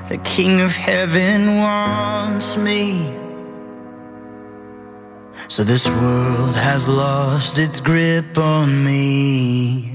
The King of Heaven wants me. So this world has lost its grip on me.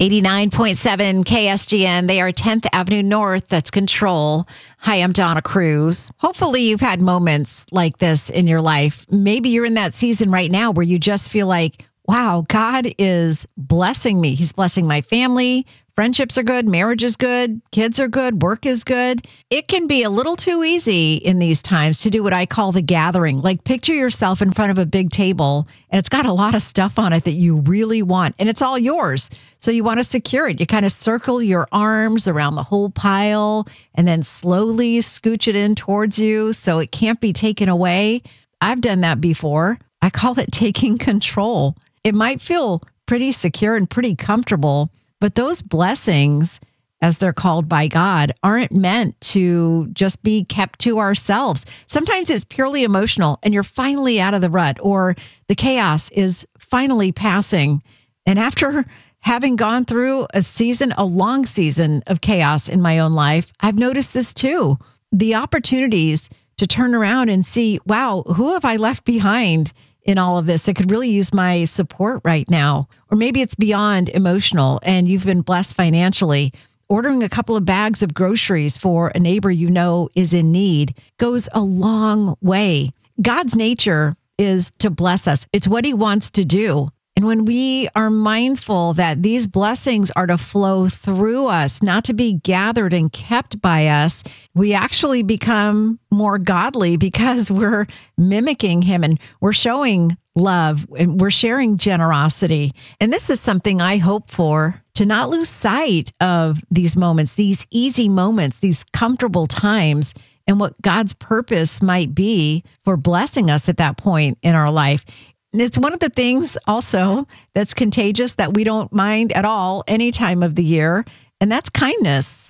89.7 KSGN. They are 10th Avenue North. That's Control. Hi, I'm Donna Cruz. Hopefully you've had moments like this in your life. Maybe you're in that season right now where you just feel like, wow, God is blessing me. He's blessing my family. Friendships are good. Marriage is good. Kids are good. Work is good. It can be a little too easy in these times to do what I call the gathering. Like picture yourself in front of a big table and it's got a lot of stuff on it that you really want and it's all yours. So you want to secure it. You kind of circle your arms around the whole pile and then slowly scooch it in towards you so it can't be taken away. I've done that before. I call it taking control. It might feel pretty secure and pretty comfortable, but those blessings, as they're called by God, aren't meant to just be kept to ourselves. Sometimes it's purely emotional and you're finally out of the rut or the chaos is finally passing. And after having gone through a long season of chaos in my own life, I've noticed this too. The opportunities to turn around and see, wow, who have I left behind in all of this that could really use my support right now? Or maybe it's beyond emotional and you've been blessed financially. Ordering a couple of bags of groceries for a neighbor you know is in need goes a long way. God's nature is to bless us. It's what he wants to do. And when we are mindful that these blessings are to flow through us, not to be gathered and kept by us, we actually become more godly because we're mimicking him and we're showing love and we're sharing generosity. And this is something I hope for, to not lose sight of these moments, these easy moments, these comfortable times, and what God's purpose might be for blessing us at that point in our life. It's one of the things also that's contagious that we don't mind at all any time of the year, and that's kindness.